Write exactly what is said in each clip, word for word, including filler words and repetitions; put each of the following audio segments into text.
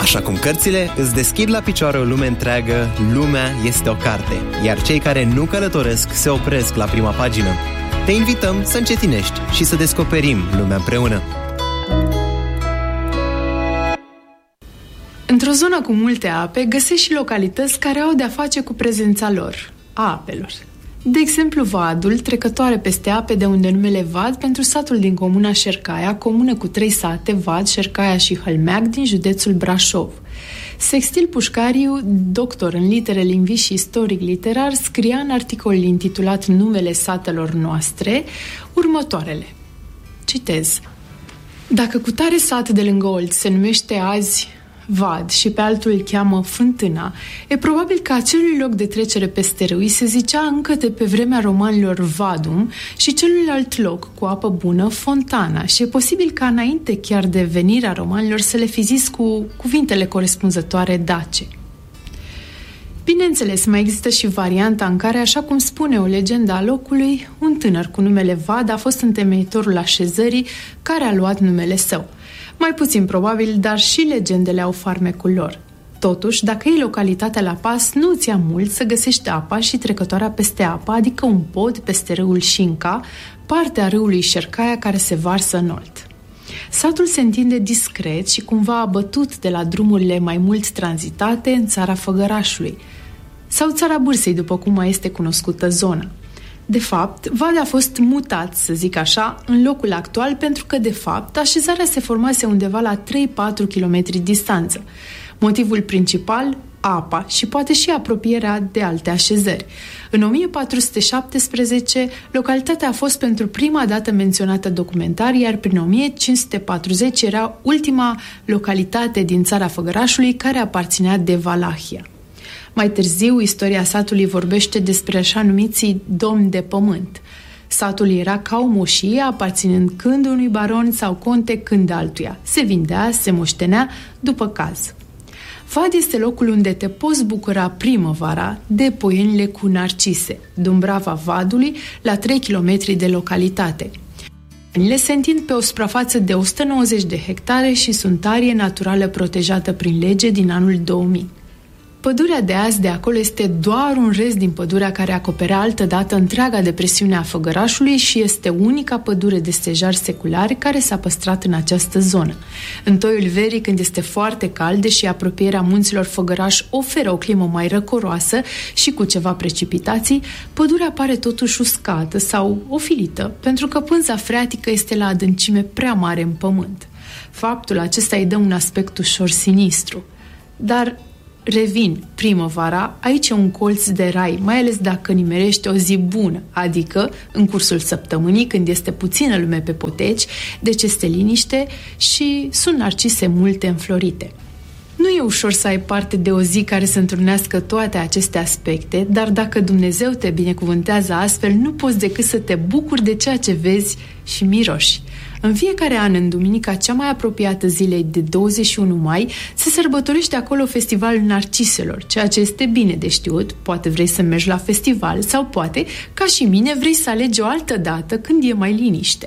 Așa cum cărțile îți deschid la picioare o lume întreagă, lumea este o carte, iar cei care nu călătoresc se opresc la prima pagină. Te invităm să încetinești și să descoperim lumea împreună. Într-o zonă cu multe ape, găsești și localități care au de-a face cu prezența lor, a apelor. De exemplu, Vadul, trecătoare peste ape, de unde numele Vad pentru satul din comuna Șercaia, comună cu trei sate, Vad, Șercaia și Hălmeac, din județul Brașov. Sextil Pușcariu, doctor în litere lingviști și istoric literar, scria în articolul intitulat Numele satelor noastre următoarele. Citez. Dacă cutare sat de lângă Olt se numește azi Vad și pe altul îl cheamă Fântâna, e probabil că acelui loc de trecere peste râu se zicea încă de pe vremea romanilor Vadum și celuilalt loc cu apă bună Fontana și e posibil ca înainte chiar de venirea romanilor să le fi zis cu cuvintele corespunzătoare dace. Bineînțeles, mai există și varianta în care, așa cum spune o legendă a locului, un tânăr cu numele Vad a fost întemeitorul așezării care a luat numele său. Mai puțin probabil, dar și legendele au farmecul lor. Totuși, dacă iei localitatea la pas, nu ți ia mult să găsești apa și trecătoarea peste apă, adică un pod peste râul Șinca, partea râului Șercaia care se varsă în Olt. Satul se întinde discret și cumva abătut de la drumurile mai mult tranzitate în țara Făgărașului, sau țara Bârsei, după cum mai este cunoscută zona. De fapt, Vad a fost mutat, să zic așa, în locul actual pentru că, de fapt, așezarea se formase undeva la trei patru kilometri distanță. Motivul principal, apa și poate și apropierea de alte așezări. În o mie patru sute șaptesprezece, localitatea a fost pentru prima dată menționată documentar, iar prin o mie cinci sute patruzeci era ultima localitate din țara Făgărașului care aparținea de Valahia. Mai târziu, istoria satului vorbește despre așa numiții domni de pământ. Satul era ca o moșie, aparținând când unui baron sau conte, când altuia. Se vindea, se moștenea, după caz. Vad este locul unde te poți bucura primăvara de poienile cu narcise, Dumbrava Vadului, la trei kilometri de localitate. Ele se întind pe o suprafață de o sută nouăzeci de hectare și sunt arie naturală protejată prin lege din anul două mii. Pădurea de azi de acolo este doar un rest din pădurea care acoperea altădată întreaga depresiune a Făgărașului și este unica pădure de stejari seculari care s-a păstrat în această zonă. În toiul verii, când este foarte cald, deși apropierea munților Făgăraș oferă o climă mai răcoroasă și cu ceva precipitații, pădurea pare totuși uscată sau ofilită, pentru că pânza freatică este la adâncime prea mare în pământ. Faptul acesta îi dă un aspect ușor sinistru. Dar revin, primăvara, aici e un colț de rai, mai ales dacă nimerești o zi bună, adică în cursul săptămânii, când este puțină lume pe poteci, deci este liniște și sunt narcise multe înflorite. Nu e ușor să ai parte de o zi care să întrunească toate aceste aspecte, dar dacă Dumnezeu te binecuvântează astfel, nu poți decât să te bucuri de ceea ce vezi și miroși. În fiecare an, în duminica cea mai apropiată zilei de douăzeci și unu mai, se sărbătorește acolo Festivalul Narciselor, ceea ce este bine de știut. Poate vrei să mergi la festival sau poate, ca și mine, vrei să alegi o altă dată când e mai liniște.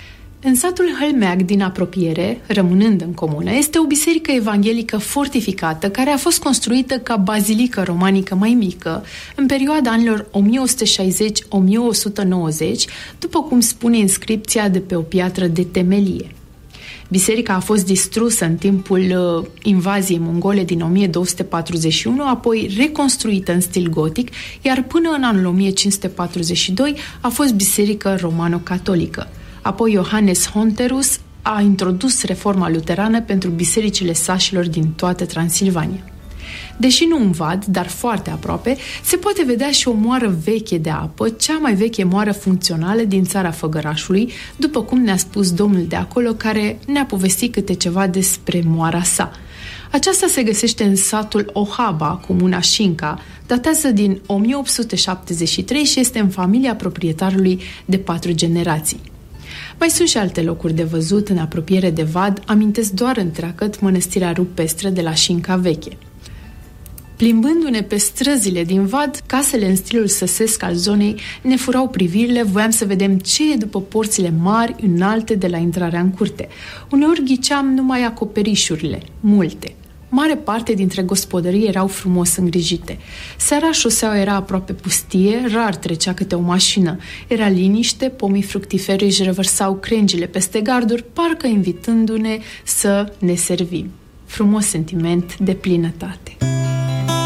În satul Hălmeac din apropiere, rămânând în comună, este o biserică evanghelică fortificată care a fost construită ca bazilică romanică mai mică în perioada anilor o mie o sută șaizeci - o mie o sută nouăzeci, după cum spune inscripția de pe o piatră de temelie. Biserica a fost distrusă în timpul uh, invaziei mongole din o mie două sute patruzeci și unu, apoi reconstruită în stil gotic, iar până în anul o mie cinci sute patruzeci și doi a fost biserică romano-catolică. Apoi Iohannes Honterus a introdus reforma luterană pentru bisericile sașilor din toată Transilvania. Deși nu în Vad, dar foarte aproape, se poate vedea și o moară veche de apă, cea mai veche moară funcțională din țara Făgărașului, după cum ne-a spus domnul de acolo, care ne-a povestit câte ceva despre moara sa. Aceasta se găsește în satul Ohaba, comuna Șinca, datează din o mie opt sute șaptezeci și trei și este în familia proprietarului de patru generații. Mai sunt și alte locuri de văzut în apropiere de Vad, amintesc doar întreagăt mănăstirea rupestră de la Șinca Veche. Plimbându-ne pe străzile din Vad, casele în stilul săsesc al zonei ne furau privirile, voiam să vedem ce e după porțile mari, înalte de la intrarea în curte. Uneori ghiceam numai acoperișurile, multe. mare parte dintre gospodării erau frumos îngrijite. Seara șoseaua era aproape pustie, rar trecea câte o mașină. Era liniște, pomii fructiferi își revărsau crengile peste garduri, parcă invitându-ne să ne servim. Frumos sentiment de plinătate.